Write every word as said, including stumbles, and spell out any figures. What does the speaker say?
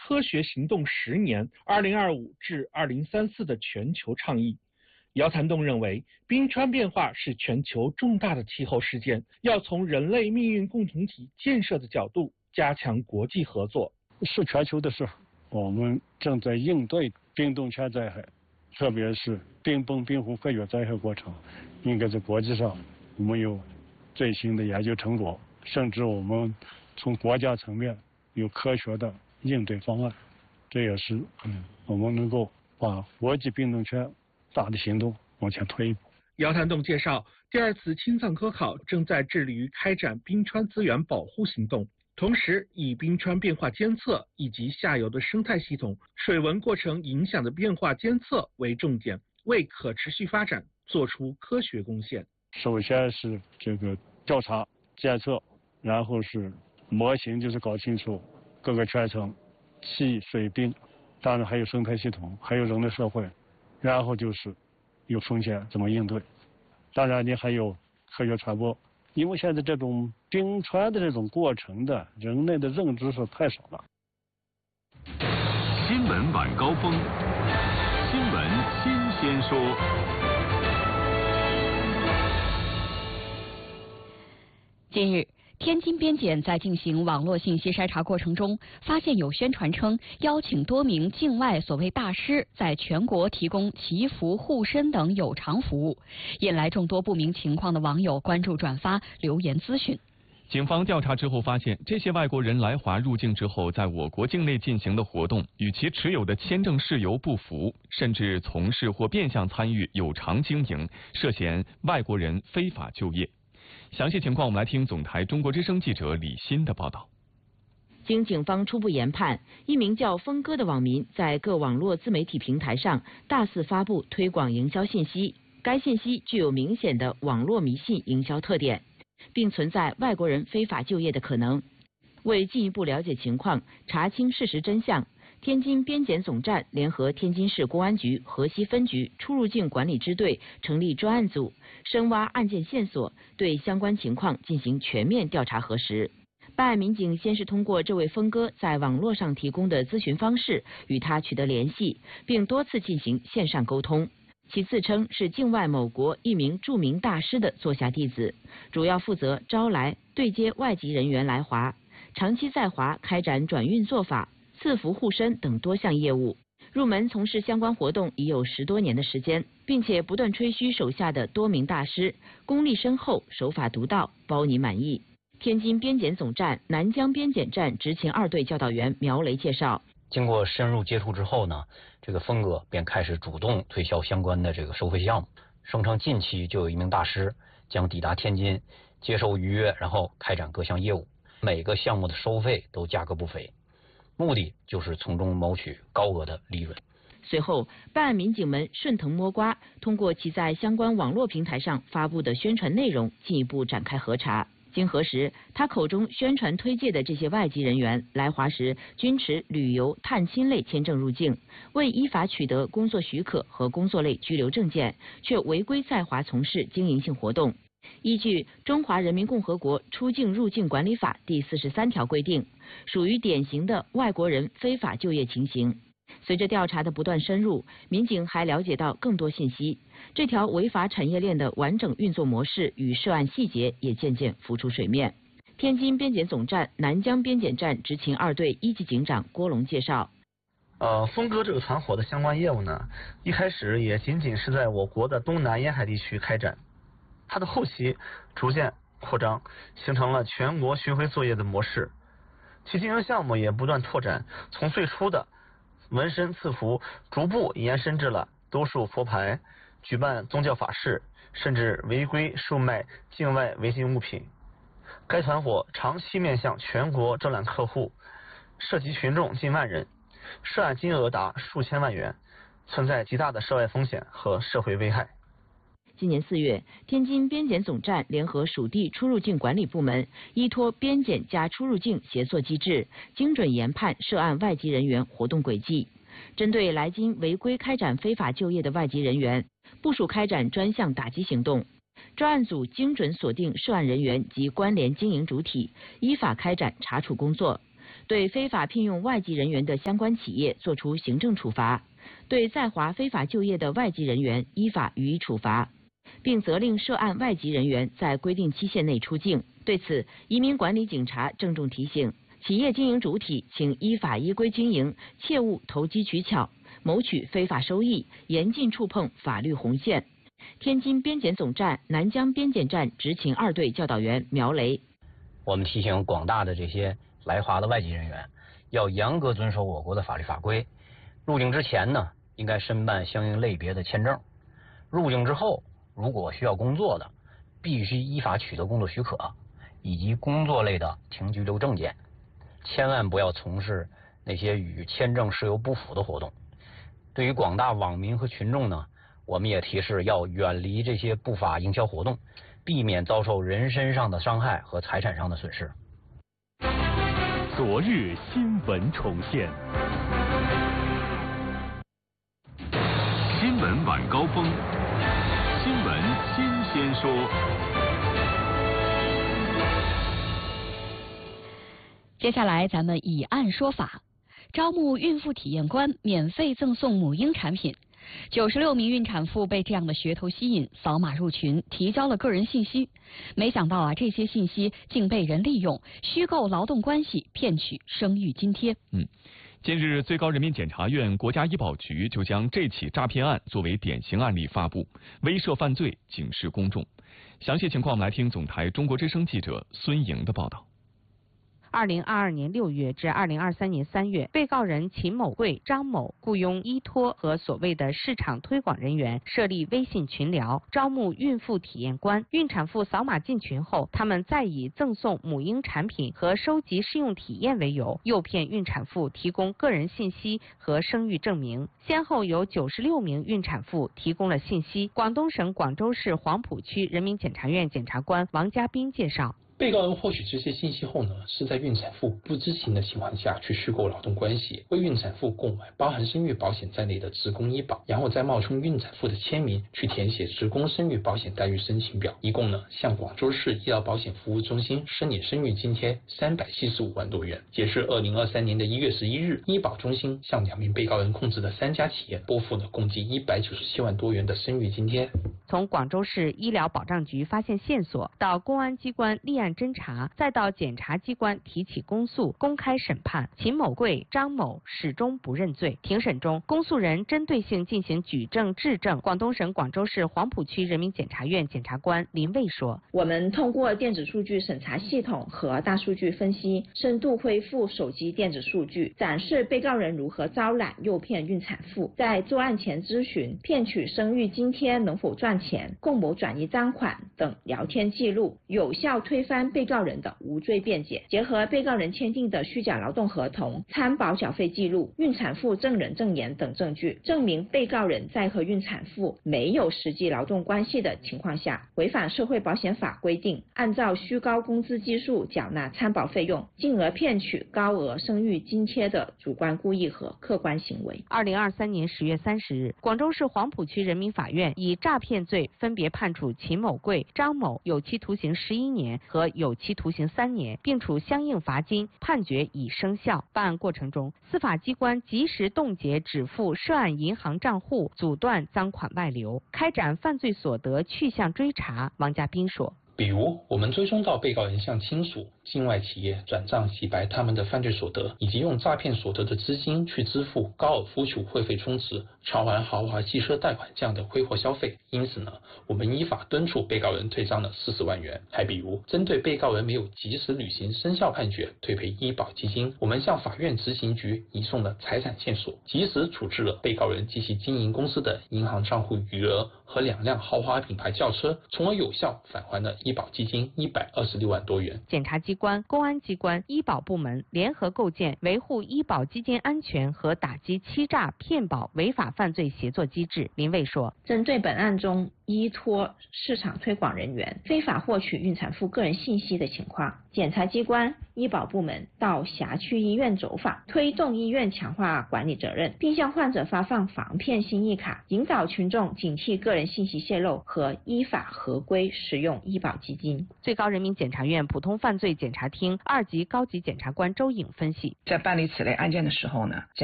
科学行动十年（二零二五至二零三四）的全球倡议。姚谭栋认为，冰川变化是全球重大的气候事件，要从人类命运共同体建设的角度加强国际合作。 是全球的事，我们正在应对冰冻泉灾害，特别是冰崩、冰湖科学灾害过程，应该在国际上我们有最新的研究成果，甚至我们从国家层面有科学的应对方案，这也是嗯我们能够把国际冰冻泉大的行动往前推一步。 姚谭栋介绍，第二次青藏科考正在致力于开展冰川资源保护行动，同时以冰川变化监测以及下游的生态系统、水文过程影响的变化监测为重点，为可持续发展做出科学贡献。 首先是这个调查监测，然后是模型，就是搞清楚各个圈层、气、水、冰，当然还有生态系统，还有人类社会，然后就是有风险怎么应对，当然你还有科学传播，因为现在这种冰川的这种过程的人类的认知是太少了。 新闻晚高峰，新闻新鲜说。 近日，天津边检在进行网络信息筛查过程中，发现有宣传称邀请多名境外所谓大师在全国提供祈福、护身等有偿服务，引来众多不明情况的网友关注、转发、留言咨询。 警方调查之后发现，这些外国人来华入境之后，在我国境内进行的活动与其持有的签证事由不符，甚至从事或变相参与有偿经营，涉嫌外国人非法就业。详细情况，我们来听总台中国之声记者李欣的报道。 经警方初步研判，一名叫峰哥的网民在各网络自媒体平台上大肆发布推广营销信息，该信息具有明显的网络迷信营销特点，并存在外国人非法就业的可能。为进一步了解情况，查清事实真相，天津边检总站联合天津市公安局河西分局出入境管理支队成立专案组，深挖案件线索，对相关情况进行全面调查核实。办案民警先是通过这位峰哥在网络上提供的咨询方式与他取得联系，并多次进行线上沟通。其自称是境外某国一名著名大师的座下弟子，主要负责招来、对接外籍人员来华，长期在华开展转运做法、赐福护身等多项业务。入门从事相关活动已有十多年的时间，并且不断吹嘘手下的多名大师功力深厚、手法独到，包你满意。天津边检总站南江边检站执勤二队教导员苗雷介绍， 经过深入接触之后呢，这个峰哥便开始主动推销相关的这个收费项目，声称近期就有一名大师将抵达天津接受预约，然后开展各项业务，每个项目的收费都价格不菲，目的就是从中谋取高额的利润。 随后，办案民警们顺藤摸瓜，通过其在相关网络平台上发布的宣传内容，进一步展开核查。经核实，他口中宣传推介的这些外籍人员来华时均持旅游、探亲类签证入境，未依法取得工作许可和工作类居留证件，却违规在华从事经营性活动。依据《中华人民共和国出境入境管理法》第四十三条规定，属于典型的外国人非法就业情形。随着调查的不断深入，民警还了解到更多信息，这条违法产业链的完整运作模式与涉案细节也渐渐浮出水面。天津边检总站南江边检站执勤二队一级警长郭龙介绍， 呃，峰哥这个团伙的相关业务呢，一开始也仅仅是在我国的东南沿海地区开展，它的后期逐渐扩张，形成了全国巡回作业的模式，其经营项目也不断拓展，从最初的纹身赐福，逐步延伸至了兜售佛牌、举办宗教法事，甚至违规售卖境外违禁物品。该团伙长期面向全国招揽客户，涉及群众近万人，涉案金额达数千万元，存在极大的涉外风险和社会危害。 今年四月，天津边检总站联合属地出入境管理部门，依托边检加出入境协作机制，精准研判涉案外籍人员活动轨迹，针对来京违规开展非法就业的外籍人员，部署开展专项打击行动。专案组精准锁定涉案人员及关联经营主体，依法开展查处工作。 对非法聘用外籍人员的相关企业作出行政处罚，对在华非法就业的外籍人员依法予以处罚，并责令涉案外籍人员在规定期限内出境。对此，移民管理警察郑重提醒企业经营主体，请依法依规经营，切勿投机取巧，谋取非法收益，严禁触碰法律红线。天津边检总站南江边检站执勤二队教导员苗雷， 我们提醒广大的这些来华的外籍人员，要严格遵守我国的法律法规。入境之前呢，应该申办相应类别的签证；入境之后，如果需要工作的，必须依法取得工作许可以及工作类的停居留证件，千万不要从事那些与签证事由不符的活动。对于广大网民和群众呢，我们也提示要远离这些不法营销活动，避免遭受人身上的伤害和财产上的损失。 昨日新闻重现，新闻晚高峰，新闻新鲜说。 接下来咱们以案说法，招募孕妇体验官，免费赠送母婴产品。九十六名孕产妇被这样的噱头吸引，扫码入群，提交了个人信息。没想到啊，这些信息竟被人利用，虚构劳动关系，骗取生育津贴。 嗯，近日，最高人民检察院、国家医保局就将这起诈骗案作为典型案例发布，威慑犯罪，警示公众。详细情况，我们来听总台中国之声记者孙莹的报道。 二零二二年六月至二零二三年三月，被告人秦某贵、张某雇佣依托和所谓的市场推广人员设立微信群聊，招募孕妇体验官。孕产妇扫码进群后，他们再以赠送母婴产品和收集试用体验为由，诱骗孕产妇提供个人信息和生育证明。先后有九十六名孕产妇提供了信息。广东省广州市黄埔区人民检察院检察官王家斌介绍。 被告人获取这些信息后呢，是在孕产妇不知情的情况下去虚构劳动关系，为孕产妇购买包含生育保险在内的职工医保，然后再冒充孕产妇的签名去填写职工生育保险待遇申请表，一共呢向广州市医疗保险服务中心申领生育津贴三百七十五万多元。截至二零二三年的一月十一日，医保中心向两名被告人控制的三家企业拨付了共计一百九十七万多元的生育津贴。 从广州市医疗保障局发现线索，到公安机关立案侦查，再到检察机关提起公诉、公开审判，秦某贵、张某始终不认罪。庭审中，公诉人针对性进行举证质证。广东省广州市黄埔区人民检察院检察官林卫说：“ 我们通过电子数据审查系统和大数据分析，深度恢复手机电子数据，展示被告人如何招揽、诱骗孕产妇，在作案前咨询、骗取生育津贴能否赚钱、共谋转移赃款等聊天记录，有效推翻被告人的无罪辩解。结合被告人签订的虚假劳动合同、参保缴费记录、孕产妇证人证言等证据，证明被告人在和孕产妇没有实际劳动关系的情况下，违反社会保险法规定，按照虚高工资基数缴纳参保费用，进而骗取高额生育津贴的主观故意和客观行为。” 二零二三年十月三十日，广州市黄埔区人民法院以诈骗罪分别判处秦某贵、张某有期徒刑十一年和有期徒刑三年，并处相应罚金，判决已生效。办案过程中，司法机关及时冻结止付涉案银行账户，阻断赃款外流，开展犯罪所得去向追查。王家斌说。 比如，我们追踪到被告人向亲属、境外企业转账洗白他们的犯罪所得，以及用诈骗所得的资金去支付高尔夫球会费充值、偿还豪华汽车贷款这样的挥霍消费。因此呢，我们依法敦促被告人退账了四十万元。还比如，针对被告人没有及时履行生效判决退赔医保基金，我们向法院执行局移送了财产线索，及时处置了被告人及其经营公司的银行账户余额和两辆豪华品牌轿车，从而有效返还了医保基金一百二十六万多元。 检察机关、公安机关、医保部门联合构建维护医保基金安全和打击欺诈骗保违法犯罪协作机制。林卫说：“ 针对本案中依托市场推广人员非法获取孕产妇个人信息的情况，检察机关、医保部门到辖区医院走访，推动医院强化管理责任，并向患者发放防骗心意卡，引导群众警惕个人信息泄露和依法合规使用医保基金。 最高人民检察院普通犯罪检察厅二级高级检察官周颖分析， 在办理此类案件的时候呢，